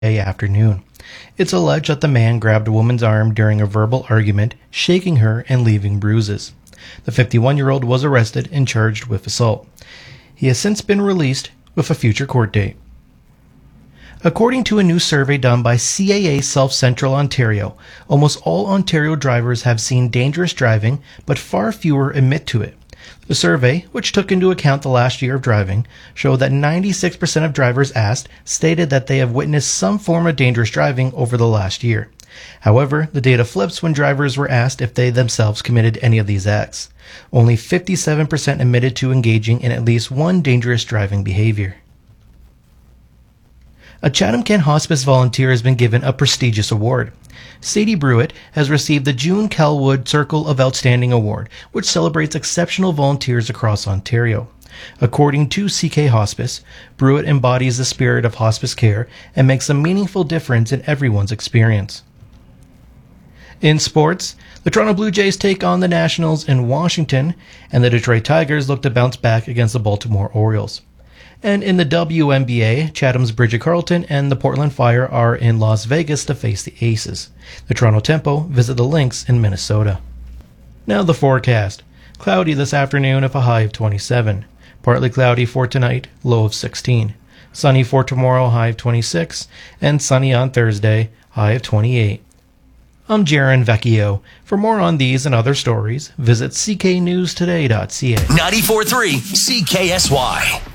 afternoon. It's alleged that the man grabbed a woman's arm during a verbal argument, shaking her and leaving bruises. The 51-year-old was arrested and charged with assault. He has since been released with a future court date. According to a new survey done by CAA South Central Ontario, almost all Ontario drivers have seen dangerous driving, but far fewer admit to it. The survey, which took into account the last year of driving, showed that 96% of drivers asked stated that they have witnessed some form of dangerous driving over the last year. However, the data flips when drivers were asked if they themselves committed any of these acts. Only 57% admitted to engaging in at least one dangerous driving behavior. A Chatham-Kent Hospice volunteer has been given a prestigious award. Sadie Brewitt has received the June Calwood Circle of Outstanding Award, which celebrates exceptional volunteers across Ontario. According to CK Hospice, Brewitt embodies the spirit of hospice care and makes a meaningful difference in everyone's experience. In sports, the Toronto Blue Jays take on the Nationals in Washington, and the Detroit Tigers look to bounce back against the Baltimore Orioles. And in the WNBA, Chatham's Bridget Carleton and the Portland Fire are in Las Vegas to face the Aces. The Toronto Tempo visit the Lynx in Minnesota. Now the forecast. Cloudy this afternoon with a high of 27. Partly cloudy for tonight, low of 16. Sunny for tomorrow, high of 26. And sunny on Thursday, high of 28. I'm Jaron Vecchio. For more on these and other stories, visit cknewstoday.ca. 94.3 CKSY.